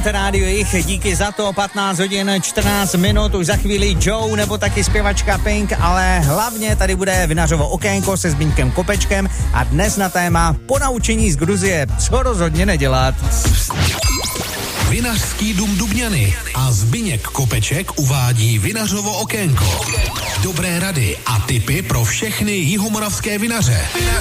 Posloucháte Rádio Jich, díky za to, 15 hodin 14 minut, už za chvíli Joe nebo taky zpěvačka Pink, ale hlavně tady bude Vinařovo okénko se Zbyňkem Kopečkem a dnes na téma ponaučení z Gruzie, co rozhodně nedělat. Vinařský dům Dubňany a Zbyněk Kopeček uvádí Vinařovo okénko. Dobré rady a tipy pro všechny jihomoravské vinaře.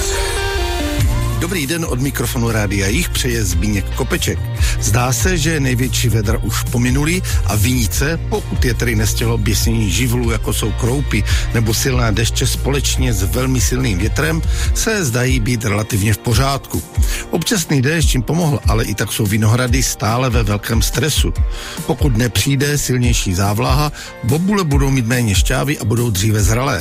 Dobrý den, od mikrofonu Rádia Jich přeje Zbyněk Kopeček. Zdá se, že největší vedra už pominuli a vinice, pokud je tedy nestihlo běsnění živlů, jako jsou kroupy nebo silné deště společně s velmi silným větrem, se zdají být relativně v pořádku. Občasný déšť jim pomohl, ale i tak jsou vinohrady stále ve velkém stresu. Pokud nepřijde silnější závlaha, bobule budou mít méně šťávy a budou dříve zralé.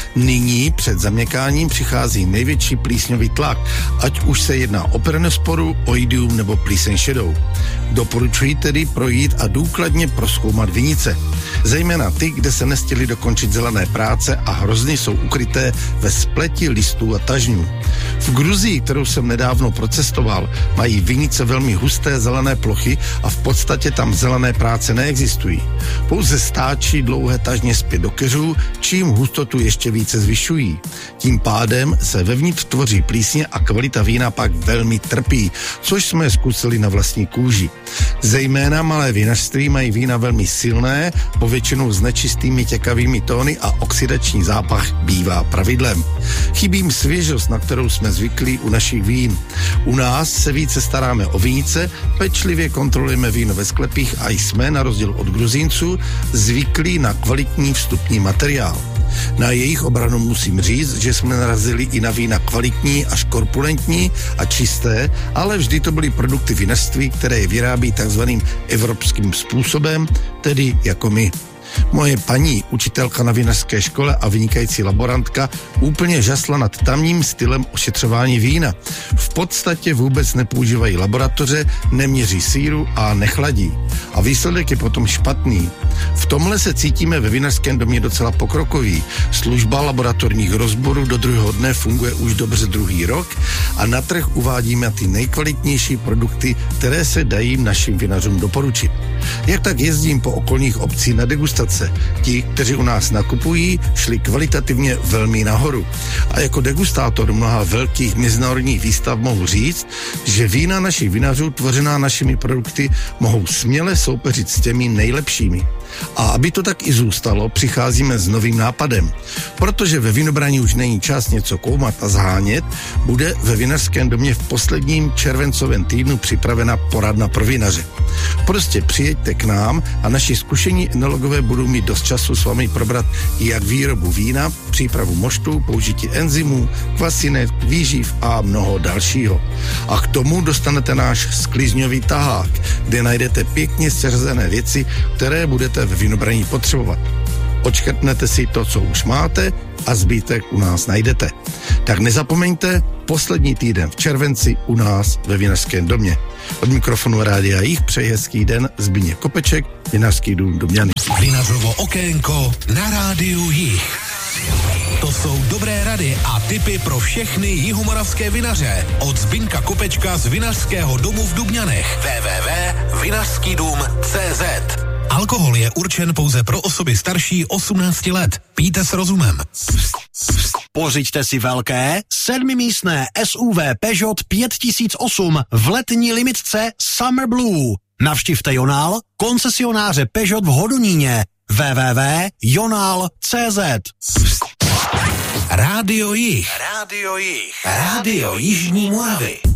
Nyní před zaměkáním přichází největší plísňový tlak, ať už se jedná o peronosporu, oidium nebo plíseň šedou. Doporučuji tedy projít a důkladně prozkoumat vinice. Zejména ty, kde se nestihly dokončit zelené práce a hrozny jsou ukryté ve spleti listů a tažňů. V Gruzii, kterou jsem nedávno procestoval, mají vinice velmi husté zelené plochy a v podstatě tam zelené práce neexistují. Pouze stáčí dlouhé tažně zpět do keřů, čím hustotu ještě více zvyšují. Tím pádem se vevnitř tvoří plísně a kvalita vína pak velmi trpí, což jsme zkusili na vlastní kůži. Zejména malé vinařství mají vína velmi silné, povětšinou s nečistými těkavými tóny a oxidační zápach bývá pravidlem. Chybí jim svěžost, na kterou jsme zvyklí u našich vín. U nás se více staráme o vinice, pečlivě kontrolujeme víno ve sklepích a jsme, na rozdíl od Gruzínců, zvyklí na kvalitní vstupní materiál. Na jejich obranu musím říct, že jsme narazili i na vína kvalitní až korpulentní a čisté, ale vždy to byly produkty vinařství, které je vyrábí takzvaným evropským způsobem, tedy jako my. Moje paní, učitelka na vinařské škole a vynikající laborantka, úplně žasla nad tamním stylem ošetřování vína. V podstatě vůbec nepoužívají laboratoře, neměří síru a nechladí. A výsledek je potom špatný. V tomhle se cítíme ve vinařském domě docela pokrokový. Služba laboratorních rozborů do druhého dne funguje už dobře druhý rok a na trh uvádíme ty nejkvalitnější produkty, které se dají našim vinařům doporučit. Jak tak jezdím po okolních obcí na degustace, ti, kteří u nás nakupují, šli kvalitativně velmi nahoru. A jako degustátor mnoha velkých mezinárodních výstav mohu říct, že vína našich vinařů tvořená našimi produkty mohou směle soupeřit s těmi nejlepšími. A aby to tak i zůstalo, přicházíme s novým nápadem. Protože ve vinobraní už není čas něco koumat a zhánět, bude ve vinařském domě v posledním červencovém týdnu připravena poradna pro vinaře. Prostě přijeďte k nám a naši zkušení enologové budou mít dost času s vámi probrat jak výrobu vína, přípravu moštů, použití enzymů, kvasinek, výživ a mnoho dalšího. A k tomu dostanete náš sklizňový tahák, kde najdete pěkně seřazené věci, které budete ve vinobraní potřebovat. Odškrtnete si to, co už máte a zbytek u nás najdete. Tak nezapomeňte, poslední týden v červenci u nás ve Vinařském domě. Od mikrofonu Rádia Jich přeje hezký den Zbyněk Kopeček, Vinařský dům Dubňany. Vinařovo okénko na Rádiu Jich. To jsou dobré rady a tipy pro všechny jihomoravské vinaře. Od Zbyňka Kopečka z Vinařského domu v Dubňanech. www.vinařskydům.cz. Alkohol je určen pouze pro osoby starší 18 let. Pijte s rozumem. Pořiďte si velké 7místné SUV Peugeot 5008 v letní limitce Summer Blue. Navštivte Jonál, koncesionáře Peugeot v Hodoníně. www.jonal.cz. Rádio Jich. Rádio Jižní Moravy.